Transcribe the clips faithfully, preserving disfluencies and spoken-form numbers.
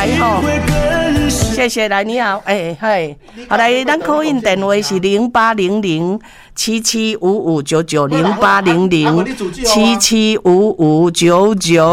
来吼，谢谢来你好，哎嗨，好来，咱call in电话是零八零零七七五五九九零八零零七七五五九九。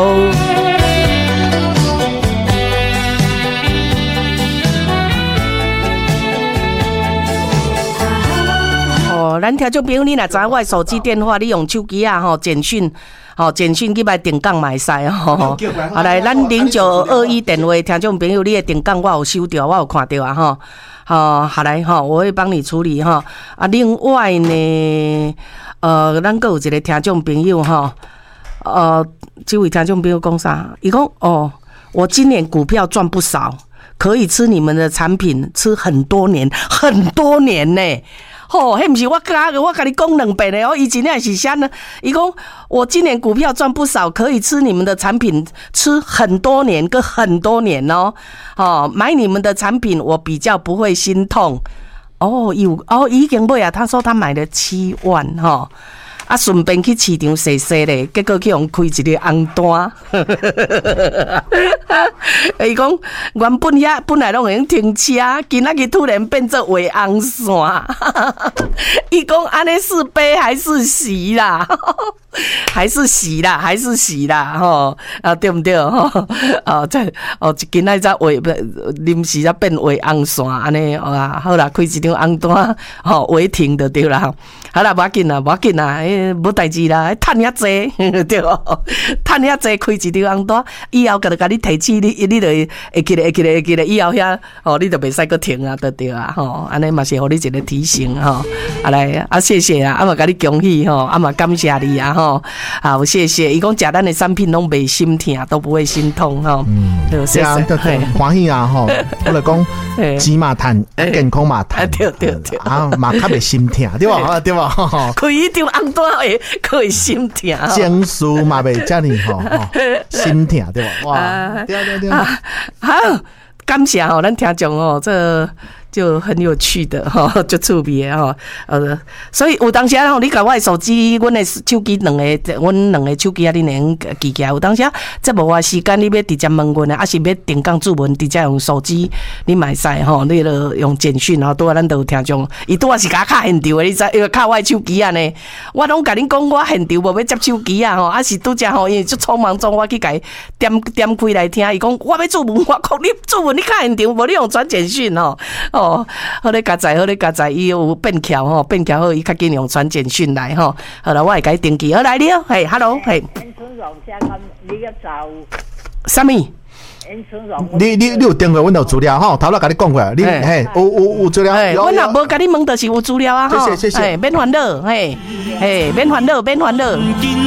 哦，咱听众朋友，你若知我的手机电话，你用手机啊吼简讯。吼，简讯去买定岗嘛会使吼。好来，咱零九二一电话，听众朋友，你的定岗我有收到，我有看到啊吼。好，好来吼，我会帮你处理哈。啊，另外呢，呃，咱还有一个听众朋友哈，呃，这位听众朋友讲啥？伊讲哦，我今年股票赚不少，可以吃你们的产品，吃很多年，很多年呢。吼，迄毋是我甲我甲你讲两遍的哦，以前也是啥呢？伊讲我今年股票赚不少，可以吃你们的产品吃很多年，跟很多年哦。哦，买你们的产品我比较不会心痛。哦，有哦，已经买啊，他说他买了七万哈。哦啊，顺便去市场踅踅咧，结果去用开一个红单。伊讲原本遐本来拢会用停车，今仔日突然变做画红线。伊讲安尼是悲还是喜啦？还是喜啦，还是喜啦，吼啊，对不对？吼哦，这哦，今仔才画临时才变画红线，安尼啊，好啦，开一张红单，吼，画停就对啦。好啦，无要紧啦，无要紧啦，诶，无代志啦，趁遐济对，趁遐济开一张红单，以后甲甲你提起，你你就会记得会记得会记得，以后遐哦，你就袂使搁停啊，对对啊，吼，安尼嘛是互你一个提醒吼。啊来啊，谢谢啊，啊嘛甲你恭喜吼，啊嘛感谢你啊吼，好谢谢。伊讲食咱的产品拢袂心痛，都不会心痛吼。嗯，对，谢谢， 欢喜啊吼。我来讲，钱嘛赚，健康嘛赚， 对对对， 啊嘛较袂心痛，对吧？对吧？ 开一张红单会可以心痛， 情绪嘛袂遮尔吼，心痛对吧？哇，对对对， 好，感谢吼，咱听众哦，这。就很有趣的哈，就趣味的哈，呃，所以有当时啊，你甲我的手机，阮的手机两个，阮两个手机啊，你能记起来。有当时啊，这无话时间，你要直接问阮的，还是要定岗注文，直接用手机，你嘛会使吼，你就用简讯吼，拄啊，咱都有听众，伊拄啊是甲敲现场的，你知，因为敲我的手机啊呢，我拢甲恁讲，我现场无要接手机啊吼，啊是拄则吼，因为足匆忙中，我去甲伊点点开来听，伊讲我要注文，我讲你注文，你敲现场，无你用转简讯吼。哦，好咧，加载，好咧，加载，伊有变巧吼，变巧好，伊较紧用传简讯来吼。好啦，我会甲伊登记。好来了，嘿 ，hello， 嘿。 演春荣先咁，你一就啥物？ 演春荣， 你你你有电话，阮有资料吼，头仔甲你讲过，你嘿有有有资料。 阮若无甲你问，就是有资料啊吼。 谢谢谢谢， 免烦恼，嘿，嘿，免烦恼，免烦恼。